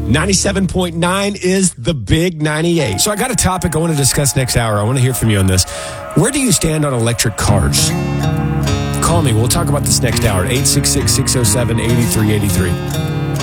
97.9 is the Big 98. So I got a topic I want to discuss next hour. I want to hear from you on this. Where do you stand on electric cars? Call me. We'll talk about this next hour. 866-607-8383.